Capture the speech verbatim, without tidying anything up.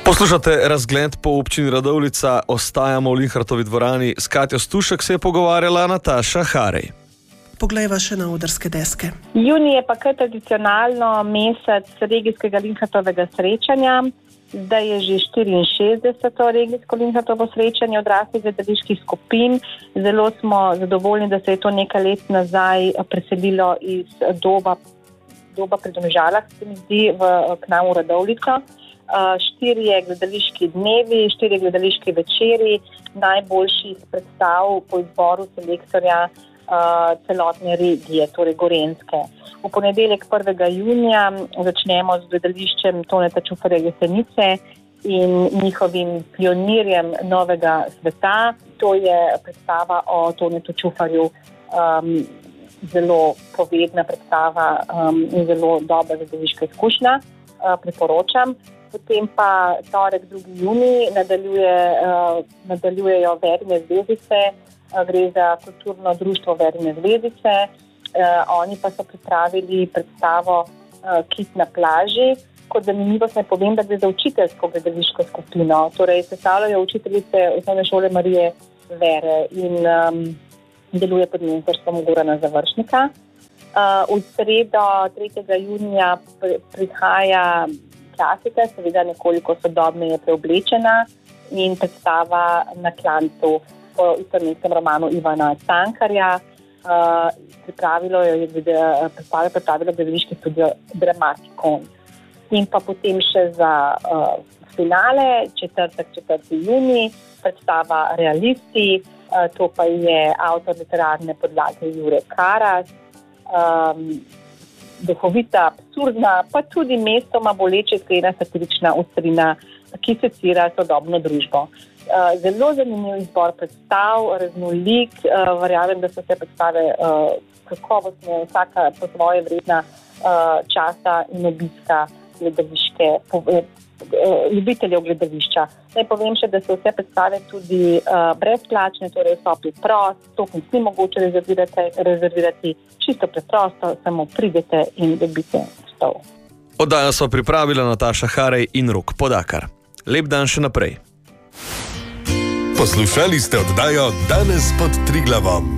Poslušate razgled po občini Radovljica, ostajamo v Linhartovi dvorani. S Katjo Stušek se je pogovarjala Nataša Harej. Poglejva še na odrske deske. Junij je pa kar tradicionalno mesec regijskega Linhartovega srečanja. Zdaj je že štiriinšestdeseto regijsko Linhartovo srečanje odraslih gledaliških skupin. Zelo smo zadovoljni, da se je to nekaj let nazaj preselilo iz doba, doba pri Domžalah, se mi zdi, v, k nam v Radovljico. Uh, štirje gledališki dnevi, štirje gledališki večeri, najboljših predstav po izboru selektorja uh, celotne regije, torej Gorenjske. V ponedeljek prvega junija začnemo z gledališčem Toneta Čufarja Jesenice in njihovim pionirjem novega sveta. To je predstava o Tonetu Čufarju, um, zelo povedna predstava um, in zelo dobra gledališka izkušnja, uh, priporočam. Potem pa torek drugi junij nadaljuje, uh, nadaljujejo Verine zvezdice, uh, gre za kulturno društvo Verine zvezdice. Uh, oni pa so pripravili predstavo uh, Kit na plaži. Kot zanimivost naj povem, da gre za učiteljsko gledališko skupino. Torej, sestavljajo učiteljice osnovne šole Marije Vere in um, deluje pod mentorstvom Gorana Završnika. Uh, v sredo tretjega junija pr- prihaja klasika, seveda nekoliko sodobneje preoblečena in predstava Na klancu po istoimenskem romanu Ivana Cankarja. Uh, pripravilo je predstavilo, pripravilo gledališki studio Dramatikon. In pa potem še za uh, finale, četrtek, četrti junij, predstava Realisti, uh, to pa je avtor literarne podlage Jure Karas. Um, duhovita, absurdna, pa tudi mestoma boleče iskrena satirična ostrina, ki secira sodobno družbo. Zelo zanimiv izbor predstav, raznolik, verjamem, da so vse predstave kakovostne, vsaka po svoje vredna časa in obiska gledališke, ljubiteljev gledališča. Naj povem še, da so vse predstave tudi uh, brezplačne, torej vstop je prost, stopnic ni mogoče rezervirati, rezervirati, čisto preprosto, samo pridete in dobite stol. Oddajo so pripravila Nataša Harej in Rok Podakar. Lep dan še naprej. Poslušali ste oddajo Danes pod Triglavom.